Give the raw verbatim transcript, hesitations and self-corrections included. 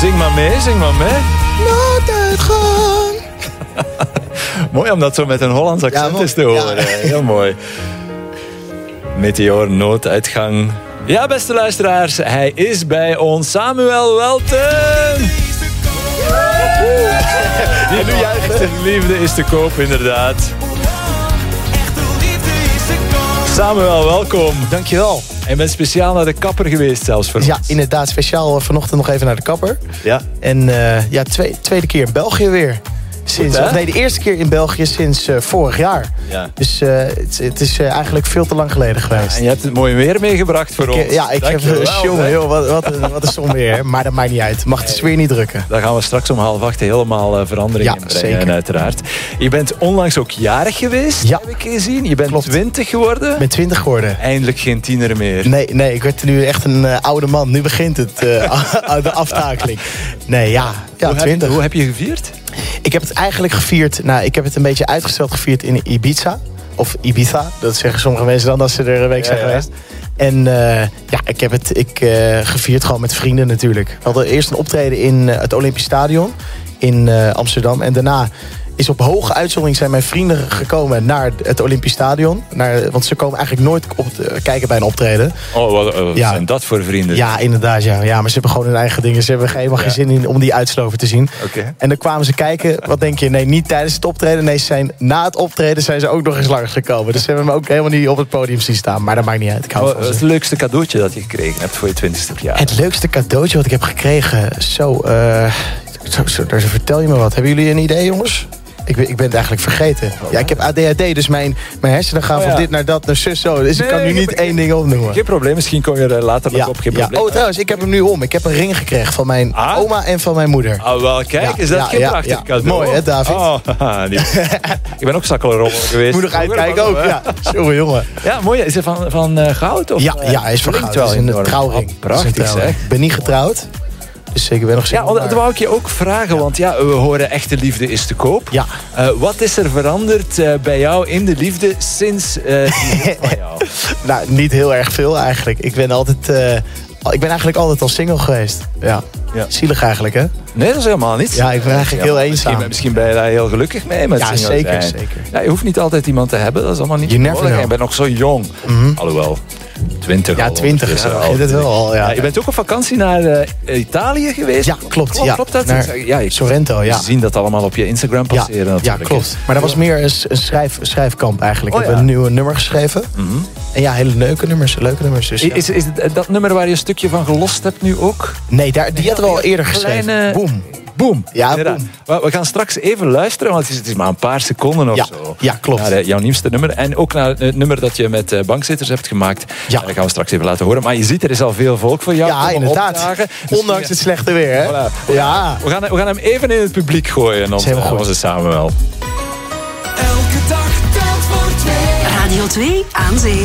Zing maar mee, zing maar mee. Nooduitgang. Mooi om dat zo met een Hollands accent Ja, eens te horen. ja. Heel mooi. Meteor, nooduitgang. Ja, beste luisteraars, hij is bij ons. Samuel Welten. Die nu juist echte liefde is te koop, inderdaad. Samuel, welkom. Dankjewel. En je bent speciaal naar de kapper geweest zelfs voor Ja, ons. inderdaad. Speciaal vanochtend nog even naar de kapper. Ja. En uh, ja, twee, tweede keer in België weer. Sinds, Goed, of nee, de eerste keer in België sinds uh, vorig jaar. Ja. Dus uh, het, het is uh, eigenlijk veel te lang geleden geweest. En je hebt het mooie weer meegebracht voor ik, ons. Ja, ik Dank heb je een wel, jongen, hè. joh, wat, wat, een, wat een som weer. Maar dat maakt niet uit. Mag de sfeer niet drukken. Daar gaan we straks om half acht helemaal uh, verandering Ja, in brengen, zeker. uiteraard. Je bent onlangs ook jarig geweest, Ja. heb ik gezien. Je bent Klopt. twintig geworden. Ik ben twintig geworden. Eindelijk geen tiener meer. Nee, nee, ik werd nu echt een uh, oude man. Nu begint het, uh, de aftakeling. Nee, ja, ja hoe, twintig. heb, hoe heb je gevierd? Ik heb het eigenlijk gevierd... Nou, ik heb het een beetje uitgesteld gevierd in Ibiza. Of Ibiza, dat zeggen sommige mensen dan als ze er een week zijn Ja, ja. geweest. En uh, ja, ik heb het ik, uh, gevierd gewoon met vrienden natuurlijk. We hadden eerst een optreden in uh, het Olympisch Stadion in uh, Amsterdam. En daarna is op hoge uitzondering zijn mijn vrienden gekomen naar het Olympisch Stadion. Naar, want ze komen eigenlijk nooit op te, kijken bij een optreden. Oh, wat, wat Ja. zijn dat voor vrienden? Ja, inderdaad. Ja. ja, maar ze hebben gewoon hun eigen dingen. Ze hebben helemaal Ja. geen zin in om die uitslover te zien. Oké. En dan kwamen ze kijken. Wat denk je? Nee, niet tijdens het optreden. Nee, ze zijn, na het optreden zijn ze ook nog eens langs gekomen. Dus ze hebben me ook helemaal niet op het podium zien staan. Maar dat maakt niet uit. Ik hou Wat van is ze. het leukste cadeautje dat je gekregen hebt voor je twintigste verjaardag? Het leukste cadeautje wat ik heb gekregen. Zo, uh, zo, zo daar vertel je me wat. Hebben jullie een idee, jongens? Ik ben, ik ben het eigenlijk vergeten. Ja, ik heb A D H D, dus mijn, mijn hersenen gaan Oh, ja. van dit naar dat naar zus zo. Dus Nee, ik kan nu ik niet heb- één ding opnoemen. Geen probleem, misschien kom je er later nog Ja, op. Geen ja. probleem. Oh, trouwens, ik heb hem nu om. Ik heb een ring gekregen van mijn Ah? oma en van mijn moeder. Ah, wel, kijk, Ja, is dat ja, geen ja, prachtig ja. cadeau? Mooi, hè, David? Oh, haha, niet. Ik ben ook zakkelrommel geweest. Moet nog uitkijken ook, ja. Jongen, jongen. Ja, mooi. Is het van, van uh, goud? Of, Ja, uh, ja, hij is van blinkt goud. Het is een enorm. trouwring. Oh, prachtig, Het is een trouwring. zeg. Ik ben niet getrouwd. Dus ik ben nog Ja, single. dat wou ik je ook vragen, want ja, we horen echte liefde is te koop. Ja. Uh, wat is er veranderd uh, bij jou in de liefde sinds uh, die hit van jou? Nou, niet heel erg veel eigenlijk. Ik ben altijd... Uh, ik ben eigenlijk altijd al single geweest. Ja. Ja. Zielig eigenlijk, hè? Nee, dat is helemaal niet. Ja, ik ben eigenlijk heel eenzaam. Misschien, misschien ben je daar heel gelukkig mee met Ja, single zeker, zijn. zeker. Ja, je hoeft niet altijd iemand te hebben, dat is allemaal niet You never nodig. know. Je bent nog zo jong. Mhm. Alhoewel, twintig Ja, al twintig. ondertussen Ja, al. begint het wel al, ja. Ja, je bent ook op vakantie naar uh, Italië geweest? Ja, klopt. Klopt, ja. klopt dat? Naar Ja, ik Sorrento, ja. We zien dat allemaal op je Instagram Ja, passeren ja, natuurlijk. klopt. Maar dat was meer een, s- een schrijf, schrijfkamp eigenlijk. Oh, Ik heb ja. een nieuw nummer geschreven. Mhm. En ja, hele leuke nummers. Leuke nummers. Dus, ja. Is, is het dat nummer waar je een stukje van gelost hebt nu ook? Nee, daar, die hadden we al eerder geschreven. Kleine- Boom. Boom. Ja, Inderdaad. boom. We, we gaan straks even luisteren, want het is, het is maar een paar seconden of Ja, zo. ja, klopt. Naar uh, jouw nieuwste nummer. En ook naar het nummer dat je met uh, bankzitters hebt gemaakt. Ja. Dat gaan we straks even laten horen. Maar je ziet, er is al veel volk voor jou. Ja, om inderdaad. opdagen. Dus Ondanks het slechte weer, hè? Voilà. Ja. We gaan, we gaan hem even in het publiek gooien. Onze, helemaal goed. onze Samuel. Elke dag telt voor twee. Radio twee aan zee.